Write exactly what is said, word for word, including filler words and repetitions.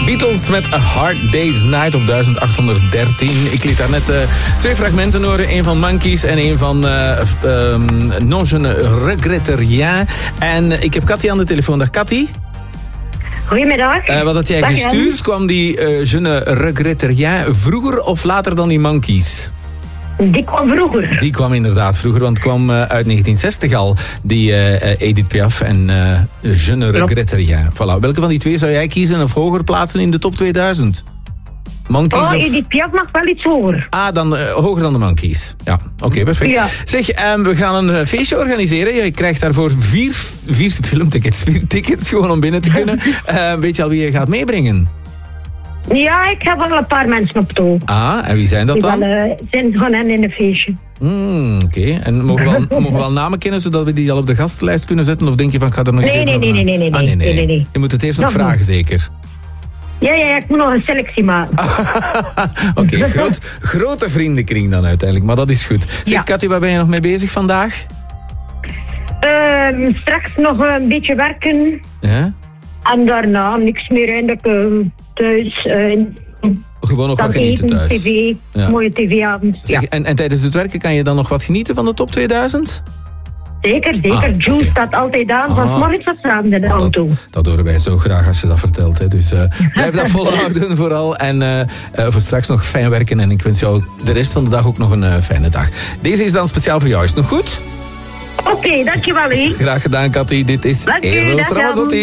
Beatles met A Hard Day's Night op duizend achthonderddertien. Ik liet daar net uh, twee fragmenten horen. Eén van Monkeys en één van uh, um, Non je ne regrette rien. En ik heb Cathy aan de telefoon. Dag Cathy. Goedemiddag. Uh, wat had jij Dag, gestuurd? Jan. Kwam die uh, Je ne regrette rien vroeger of later dan die Monkeys? Die kwam vroeger. Die kwam inderdaad vroeger, want het kwam uh, uit negentien zestig al. Die uh, Edith Piaf en uh, Je ne regrette rien. Voilà. Welke van die twee zou jij kiezen of hoger plaatsen in de top tweeduizend? Monkeys Oh, of... Edith Piaf mag wel iets hoger. Ah, dan uh, hoger dan de Monkeys. Ja, oké, okay, perfect. Ja. Zeg, um, we gaan een uh, feestje organiseren. Je krijgt daarvoor vier, vier filmtickets, vier tickets gewoon om binnen te kunnen. Uh, weet je al wie je gaat meebrengen? Ja, ik heb wel een paar mensen op touw. Ah, en wie zijn dat dan? Die wel, uh, zijn gewoon hen in een feestje. Mm, oké, okay. En mogen we, al, mogen we al namen kennen, zodat we die al op de gastenlijst kunnen zetten? Of denk je van, ik ga er nog eens Nee, even nee, nee, nee, nee, ah, nee, nee, nee, nee, nee. Je moet het eerst nog, Nog vragen, niet. zeker? Ja, ja, ja, ik moet nog een selectie maken. Oké, okay, groot, grote vriendenkring dan uiteindelijk, maar dat is goed. Zeg, Ja. Cathy, waar ben je nog mee bezig vandaag? Uh, straks nog een beetje werken. Ja? En daarna niks meer eindelijk uh, thuis. Uh, Gewoon nog dan wat genieten eten, thuis. tv, Ja. mooie tv-avond. Zeg, Ja. en, en tijdens het werken kan je dan nog wat genieten van de top tweeduizend? Zeker, zeker. Ah, Juice oké. staat altijd aan, Ah. van 's morgens tot 's avonds in de Dat, auto. dat horen wij zo graag als je dat vertelt. Hè. Dus uh, blijf dat volhouden vooral. En uh, uh, voor straks nog fijn werken. En ik wens jou de rest van de dag ook nog een uh, fijne dag. Deze is dan speciaal voor jou. Is het nog goed? Oké, okay, dankjewel. Hè. Graag gedaan, Cathy. Dit is Dank u, Eros dag, Jan. Ramazzotti.